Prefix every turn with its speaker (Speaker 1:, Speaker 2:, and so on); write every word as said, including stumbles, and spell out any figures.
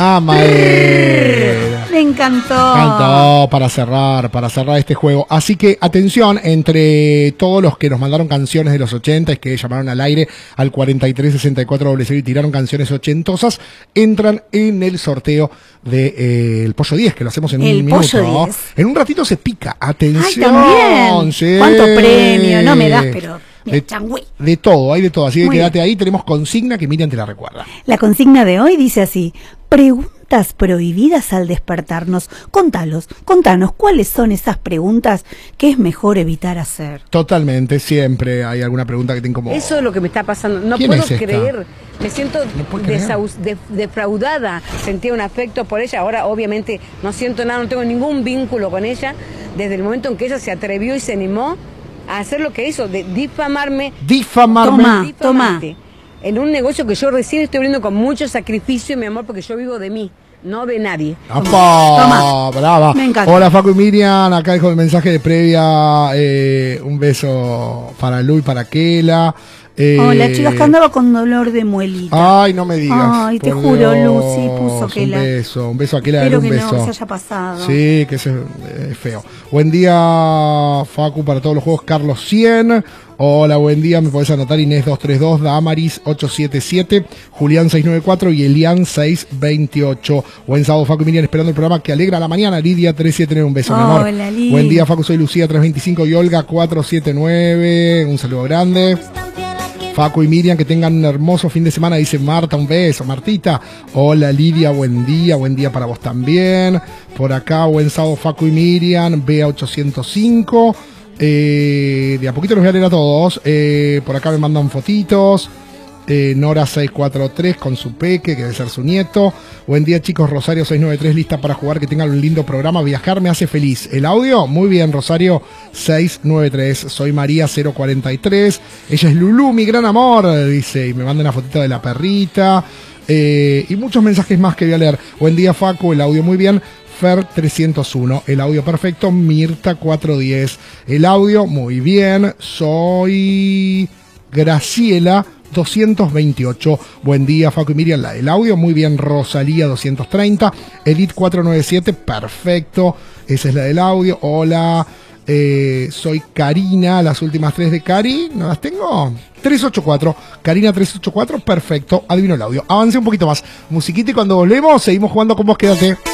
Speaker 1: Amael.
Speaker 2: Me encantó.
Speaker 1: Me encantó para cerrar, para cerrar este juego. Así que atención, entre todos los que nos mandaron canciones de los ochenta, que llamaron al aire al cuarenta y tres sesenta y cuatro doble cero y tiraron canciones ochentosas, entran en el sorteo de eh, el Pollo diez, que lo hacemos en
Speaker 2: el
Speaker 1: un minuto.
Speaker 2: Pollo diez.
Speaker 1: En un ratito se pica. Atención.
Speaker 2: Ay, también.
Speaker 1: Sí.
Speaker 2: ¿Cuánto premio? No me das, pero...
Speaker 1: De, de todo, hay de todo. Así que
Speaker 2: Muy
Speaker 1: quédate
Speaker 2: bien.
Speaker 1: ahí. Tenemos consigna que Miriam te la recuerda.
Speaker 2: La consigna de hoy dice así: preguntas prohibidas al despertarnos. Contalos, contanos cuáles son esas preguntas que es mejor evitar hacer.
Speaker 1: Totalmente, siempre hay alguna pregunta que te incomoda.
Speaker 3: Eso es lo que me está pasando. No
Speaker 1: ¿Quién
Speaker 3: puedo
Speaker 1: es esta?
Speaker 3: creer. Me siento
Speaker 1: ¿No puedo creer?
Speaker 3: desaus- de- defraudada. Sentía un afecto por ella. Ahora, obviamente, no siento nada, no tengo ningún vínculo con ella. Desde el momento en que ella se atrevió y se animó a hacer lo que hizo, de difamarme.
Speaker 1: Difamarme.
Speaker 2: Toma.
Speaker 3: difamarte, en un negocio que yo recién estoy abriendo con mucho sacrificio, mi amor, porque yo vivo de mí, no de nadie.
Speaker 1: ¡Apa!
Speaker 2: Toma.
Speaker 1: Brava.
Speaker 2: Me encanta.
Speaker 1: Hola Facu y Miriam, acá dejo el mensaje de previa, eh, un beso para Lu y para Kela. Eh,
Speaker 2: Hola, chicas, que andaba con dolor de muelita.
Speaker 1: Ay, no me digas.
Speaker 2: Ay, te
Speaker 1: por
Speaker 2: juro,
Speaker 1: Dios.
Speaker 2: Lucy puso que
Speaker 1: Un
Speaker 2: la...
Speaker 1: beso, un beso a Kela,
Speaker 2: Espero
Speaker 1: un
Speaker 2: que
Speaker 1: beso.
Speaker 2: no se haya pasado.
Speaker 1: Sí, que ese es feo. Buen día, Facu, para todos los juegos. Carlos cien. Hola, buen día. Me podés anotar Inés dos tres dos, Damaris ocho siete siete, Julián seis nueve cuatro y Elian seis veintiocho. Buen sábado, Facu y Miriam, esperando el programa que alegra la mañana. Lidia tres siete nueve, un beso, mi amor.
Speaker 2: Hola, Lidia.
Speaker 1: Buen día, Facu, soy Lucía tres veinticinco y Olga cuatro siete nueve. Un saludo grande. Facu y Miriam, que tengan un hermoso fin de semana, dice Marta, un beso. Martita, hola Lidia, buen día, buen día para vos también. Por acá, buen sábado, Facu y Miriam, B A ochocientos cinco. Eh, de a poquito los voy a leer a todos. Eh, por acá me mandan fotitos. Eh, Nora seis cuatro tres con su peque, que debe ser su nieto. Buen día, chicos. Rosario seis nueve tres, lista para jugar. Que tengan un lindo programa. Viajar me hace feliz. ¿El audio? Muy bien, Rosario seis nueve tres. Soy María cero cuarenta y tres. Ella es Lulú, mi gran amor, dice. Y me manda una fotito de la perrita. Eh, y muchos mensajes más que voy a leer. Buen día, Facu. El audio muy bien. Fer trescientos uno, el audio perfecto. Mirta cuatrocientos diez, el audio muy bien. Soy Graciela doscientos veintiocho, buen día Facu y Miriam, el audio muy bien. Rosalía doscientos treinta, Edith cuatrocientos noventa y siete, perfecto, esa es la del audio. Hola, eh, soy Karina, las últimas tres de Cari, ¿no las tengo? trescientos ochenta y cuatro, Karina trescientos ochenta y cuatro, perfecto, adivino el audio. Avance un poquito más, musiquita, y cuando volvemos seguimos jugando con vos, quédate.